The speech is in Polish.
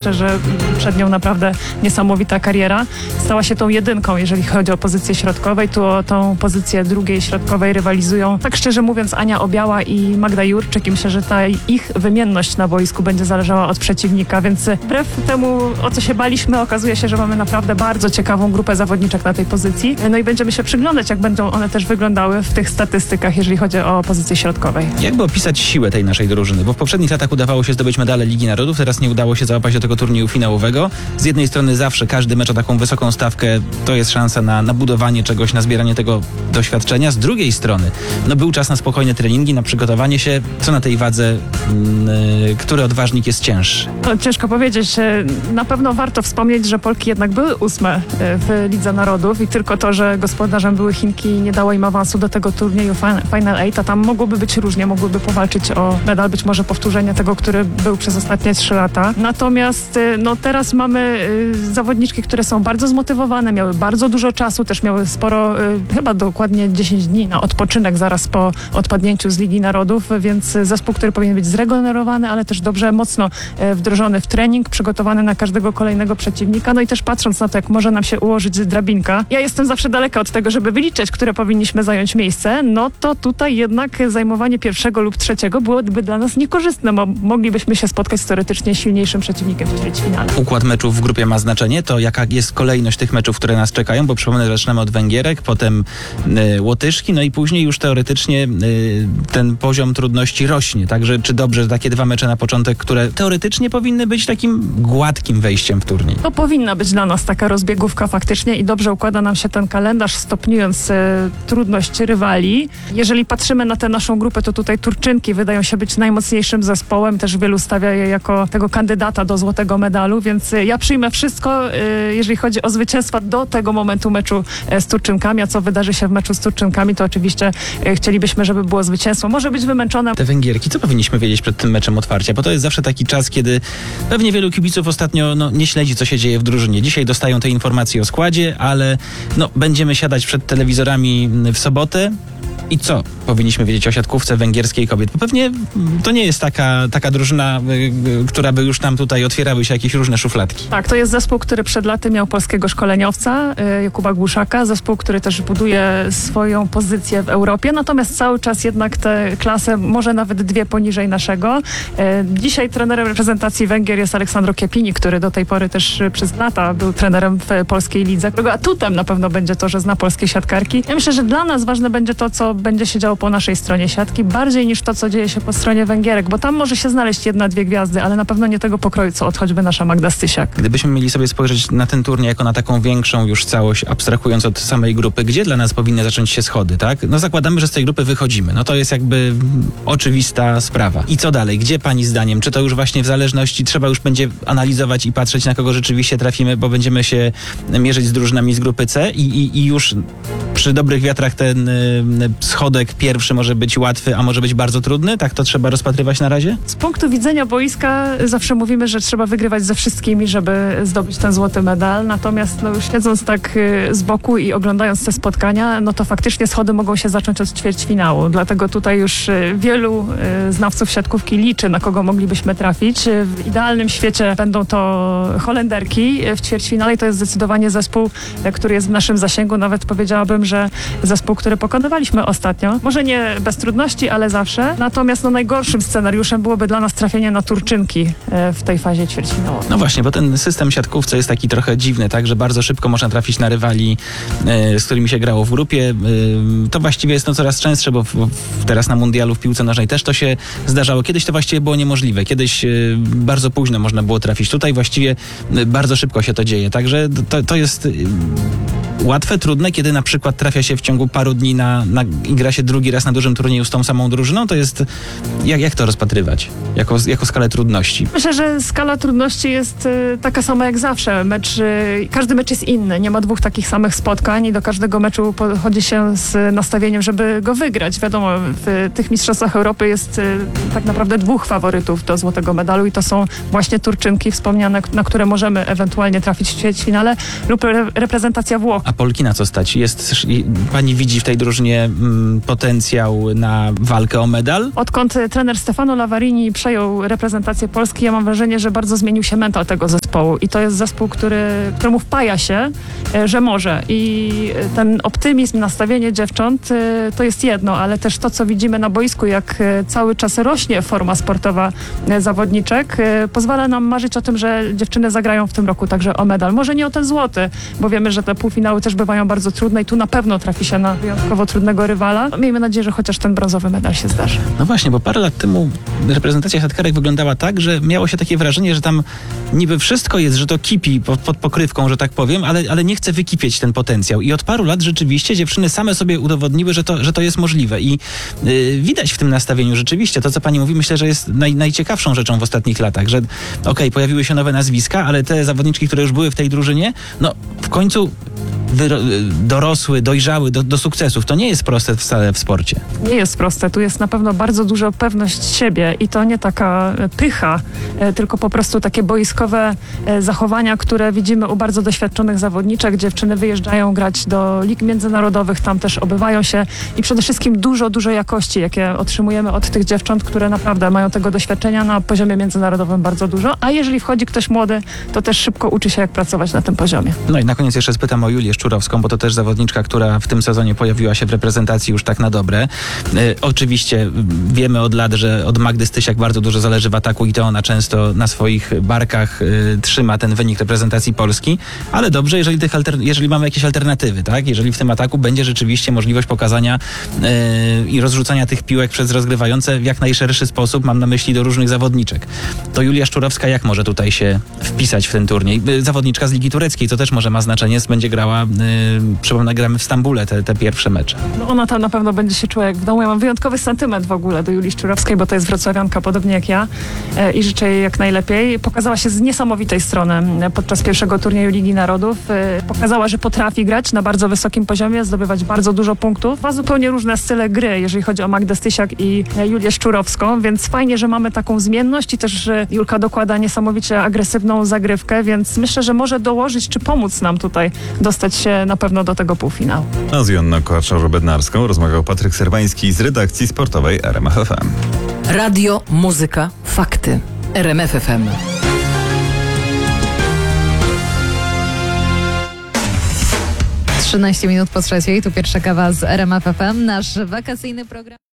myślę, że przed nią naprawdę niesamowita kariera. Stała się tą jedynką, jeżeli chodzi o pozycję środkowej. Tu o tą pozycję drugiej środkowej rywalizują, tak szczerze mówiąc, Ania Obiała i Magda Jurczyk. I myślę, że ta ich wymienność na boisku będzie zależała od przeciwnika, więc wbrew temu, o co się baliśmy, okazuje się, że mamy naprawdę bardzo ciekawą grupę zawodniczek na tej pozycji. No i będziemy się przyglądać, jak będą one też wyglądały w tych statystykach, jeżeli chodzi o pozycję środkowej. Jakby opisać siłę tej naszej drużyny? Bo w poprzednich latach udawało się zdobyć medale Ligi Narodów, teraz nie udało się załapać do tego turnieju finałowego. Z jednej strony zawsze każdy mecz o taką wysoką stawkę to jest szansa na budowanie czegoś, na zbieranie tego doświadczenia. Z drugiej strony, był czas na spokojne treningi, na przygotowanie się. Co na tej wadze, który odważnik jest cięższy? No, ciężko powiedzieć. Na pewno warto wspomnieć, że Polki jednak były 8 w Lidze Narodów i tylko to, że gospodarzem były Chinki, nie dało im awansu do tego turnieju Final 8, a tam mogłoby być różnie, mogłyby powalczyć o medal, być może powtórzenie tego, który był przez ostatnie 3 lata. Natomiast teraz mamy zawodniczki, które są bardzo zmotywowane, miały bardzo dużo czasu, też miały sporo, chyba dokładnie 10 dni na odpoczynek zaraz po odpadnięciu z Ligi Narodów, więc zespół, który powinien być zregenerowany, ale też dobrze, mocno wdrożony w trening, przygotowany na każdego kolejnego przeciwnika, no i też patrząc na to, jak może nam się ułożyć drabinka. Ja jestem zawsze daleka od tego, żeby wyliczać, które powinniśmy zająć miejsce, no to tutaj jednak zajmowanie 1. lub 3. byłoby dla nas niekorzystne, bo moglibyśmy się spotkać z teoretycznie silniejszym przeciwnikiem w ćwierćfinale. Układ meczów w grupie ma znaczenie? To jaka jest kolejność tych meczów, które nas czekają? Bo przypomnę, że zaczynamy od Węgierek, potem Łotyszki, no i później już teoretycznie ten poziom trudności rośnie. Także czy dobrze, że takie 2 mecze na początek, które teoretycznie powinny być takim gładkim wejściem w turniej? To powinna być dla nas taka rozbiegówka faktycznie i dobrze układa nam się ten kalendarz, stopniując trudność rywali. Jeżeli patrzymy na tę naszą grupę, to tutaj Turczynki wydają się być najmocniejszym zespołem. Też wielu stawia je jako tego kandydata do złotego medalu, więc ja przyjmę wszystko, jeżeli chodzi o zwycięstwa do tego momentu meczu z Turczynkami, a co wydarzy się w meczu z Turczynkami, to oczywiście chcielibyśmy, żeby było zwycięstwo. Może być wymęczone. Te Węgierki, co powinniśmy wiedzieć przed tym meczem otwarcia? Bo to jest zawsze taki czas, kiedy pewnie wielu kibiców ostatnio nie śledzi, co się dzieje w drużynie. Dzisiaj dostają te informacje o składzie, ale będziemy siadać przed telewizorami w sobotę. I co powinniśmy wiedzieć o siatkówce węgierskiej kobiet? Bo pewnie to nie jest taka drużyna, która by już nam tutaj otwierały się jakieś różne szufladki. Tak, to jest zespół, który przed laty miał polskiego szkoleniowca, Jakuba Głuszaka. Zespół, który też buduje swoją pozycję w Europie, natomiast cały czas jednak tę klasę, może nawet 2 poniżej naszego. Dzisiaj trenerem reprezentacji Węgier jest Aleksandro Kiepini, który do tej pory też przez lata był trenerem w polskiej lidze, którego atutem na pewno będzie to, że zna polskie siatkarki. Ja myślę, że dla nas ważne będzie to, co będzie się działo po naszej stronie siatki, bardziej niż to, co dzieje się po stronie Węgierek, bo tam może się znaleźć 1-2 gwiazdy, ale na pewno nie tego pokroju, co choćby nasza Magda Stysiak. Gdybyśmy mieli sobie spojrzeć na ten turniej jako na taką większą już całość, abstrahując od samej grupy, gdzie dla nas powinny zacząć się schody, tak? Zakładamy, że z tej grupy wychodzimy. To jest jakby oczywista sprawa. I co dalej? Gdzie pani zdaniem? Czy to już właśnie w zależności trzeba już będzie analizować i patrzeć, na kogo rzeczywiście trafimy, bo będziemy się mierzyć z drużynami z grupy C i już przy dobrych wiatrach ten schodek pierwszy może być łatwy, a może być bardzo trudny? Tak to trzeba rozpatrywać na razie? Z punktu widzenia boiska zawsze mówimy, że trzeba wygrywać ze wszystkimi, żeby zdobyć ten złoty medal. Natomiast siedząc tak z boku i oglądając te spotkania, to faktycznie schody mogą się zacząć od ćwierćfinału. Dlatego tutaj już wielu znawców siatkówki liczy, na kogo moglibyśmy trafić. W idealnym świecie będą to Holenderki w ćwierćfinale i to jest zdecydowanie zespół, który jest w naszym zasięgu. Nawet powiedziałabym, że zespół, który pokonywaliśmy ostatnio. Może nie bez trudności, ale zawsze. Natomiast najgorszym scenariuszem byłoby dla nas trafienie na Turczynki w tej fazie ćwierćfinałowej. No właśnie, bo ten system siatkówce jest taki trochę dziwny, tak, że bardzo szybko można trafić na rywali, z którymi się grało w grupie. To właściwie jest coraz częstsze, bo teraz na mundialu w piłce nożnej też to się zdarzało. Kiedyś to właściwie było niemożliwe. Kiedyś bardzo późno można było trafić. Tutaj właściwie bardzo szybko się to dzieje. Także to jest łatwe, trudne, kiedy na przykład trafia się w ciągu paru dni i gra się drugi raz na dużym turnieju z tą samą drużyną, to jest... Jak to rozpatrywać? Jako skalę trudności? Myślę, że skala trudności jest taka sama jak zawsze. Każdy mecz jest inny. Nie ma 2 takich samych spotkań i do każdego meczu podchodzi się z nastawieniem, żeby go wygrać. Wiadomo, w tych mistrzostwach Europy jest tak naprawdę 2 faworytów do złotego medalu i to są właśnie Turczynki wspomniane, na które możemy ewentualnie trafić w ćwierćfinale lub reprezentacja Włoch. A Polki na co stać? Pani widzi w tej drużynie potencjał na walkę o medal? Odkąd trener Stefano Lavarini przejął reprezentację Polski, ja mam wrażenie, że bardzo zmienił się mental tego zespołu i to jest zespół, któremu wpaja się, że może. I ten optymizm, nastawienie dziewcząt to jest jedno, ale też to, co widzimy na boisku, jak cały czas rośnie forma sportowa zawodniczek, pozwala nam marzyć o tym, że dziewczyny zagrają w tym roku także o medal. Może nie o ten złoty, bo wiemy, że te półfinały też bywają bardzo trudne i tu na pewno trafi się na wyjątkowo trudnego rywala. Miejmy nadzieję, że chociaż ten brązowy medal się zdarzy. No właśnie, bo parę lat temu reprezentacja siatkarek wyglądała tak, że miało się takie wrażenie, że tam niby wszystko jest, że to kipi pod pokrywką, że tak powiem, ale nie chce wykipieć ten potencjał. I od paru lat rzeczywiście dziewczyny same sobie udowodniły, że to jest możliwe. I widać w tym nastawieniu rzeczywiście to, co pani mówi, myślę, że jest najciekawszą rzeczą w ostatnich latach, że pojawiły się nowe nazwiska, ale te zawodniczki, które już były w tej drużynie, no w końcu dorosły, dojrzały do sukcesów. To nie jest proste wcale w sporcie. Nie jest proste. Tu jest na pewno bardzo duża pewność siebie i to nie taka pycha, tylko po prostu takie boiskowe zachowania, które widzimy u bardzo doświadczonych zawodniczek. Dziewczyny wyjeżdżają grać do lig międzynarodowych, tam też obywają się i przede wszystkim dużo jakości, jakie otrzymujemy od tych dziewcząt, które naprawdę mają tego doświadczenia na poziomie międzynarodowym bardzo dużo, a jeżeli wchodzi ktoś młody, to też szybko uczy się, jak pracować na tym poziomie. No i na koniec jeszcze spytam o Julię Szczurowską, bo to też zawodniczka, która w tym sezonie pojawiła się w reprezentacji już tak na dobre. Oczywiście wiemy od lat, że od Magdy Stysiak bardzo dużo zależy w ataku i to ona często na swoich barkach trzyma ten wynik reprezentacji Polski, ale dobrze, jeżeli mamy jakieś alternatywy, tak? Jeżeli w tym ataku będzie rzeczywiście możliwość pokazania i rozrzucania tych piłek przez rozgrywające w jak najszerszy sposób, mam na myśli do różnych zawodniczek. To Julia Szczurowska jak może tutaj się wpisać w ten turniej? Zawodniczka z Ligi Tureckiej, to też może ma znaczenie, będzie grała, przypomnę, gramy w Stambule te pierwsze mecze. No ona tam na pewno będzie się czuła jak w domu. Ja mam wyjątkowy sentyment w ogóle do Julii Szczurowskiej, bo to jest wrocławianka, podobnie jak ja i życzę jej jak najlepiej. Pokazała się z niesamowitej strony podczas pierwszego turnieju Ligi Narodów. Pokazała, że potrafi grać na bardzo wysokim poziomie, zdobywać bardzo dużo punktów. Ma zupełnie różne style gry, jeżeli chodzi o Magdę Stysiak i Julię Szczurowską, więc fajnie, że mamy taką zmienność i też, że Julka dokłada niesamowicie agresywną zagrywkę, więc myślę, że może dołożyć czy pomóc nam tutaj dostać się na pewno do tego półfinału. A z Joanną Kołaczarz-Bednarską rozmawiał Patryk Serwański z redakcji sportowej RMF FM. Radio, muzyka, fakty. RMF FM. 13 minut po trzeciej, tu pierwsza kawa z RMF FM, nasz wakacyjny program.